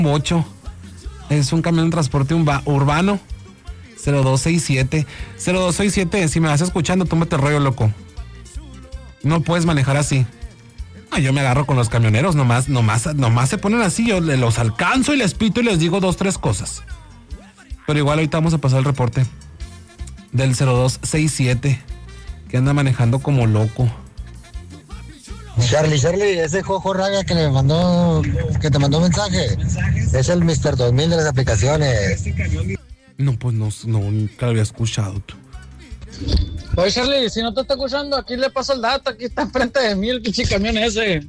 bocho. Es un camión de transporte urbano. 0267. 0267, si me vas escuchando, tómate el rollo, loco. No puedes manejar así. Yo me agarro con los camioneros, nomás se ponen así, yo los alcanzo y les pito y les digo 2, 3 cosas. Pero igual ahorita vamos a pasar el reporte del 0267, que anda manejando como loco. Charlie, ese Jojo Raga que te mandó mensaje, es el Mr. 2000 de las aplicaciones. No, pues no, nunca lo había escuchado tú. Oye, Charlie, si no te está escuchando, aquí le paso el dato, aquí está enfrente de mí el pinche camión ese.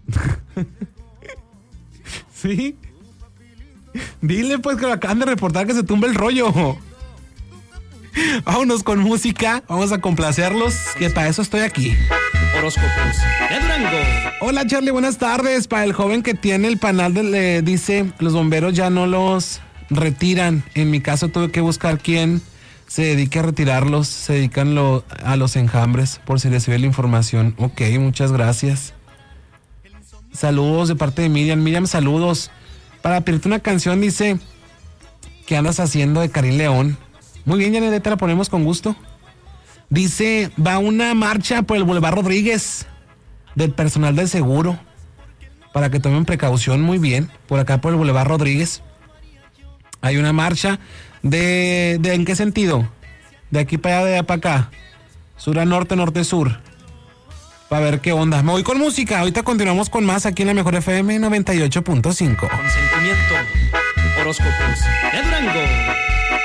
¿Sí? Dile pues que lo acaban de reportar que se tumba el rollo. Vámonos con música, vamos a complacerlos, que para eso estoy aquí. Horóscopos de Durango. Hola Charlie, buenas tardes. Para el joven que tiene el panal, dice, los bomberos ya no los retiran. En mi caso tuve que buscar quién se dedique a retirarlos. Se dedican a los enjambres, por si les sirve la información. Ok, muchas gracias. Saludos de parte de Miriam. Miriam, saludos. Para pedirte una canción, dice, ¿qué andas haciendo de Karim León? Muy bien, Janet, te la ponemos con gusto. Dice, va una marcha por el Boulevard Rodríguez del personal del seguro, para que tomen precaución. Muy bien, por acá por el Boulevard Rodríguez hay una marcha de ¿en qué sentido? De aquí para allá, de allá para acá, sur a norte, norte sur, para ver qué onda. Me voy con música, ahorita continuamos con más aquí en la Mejor FM 98.5. Consentimiento. Horóscopos de Durango.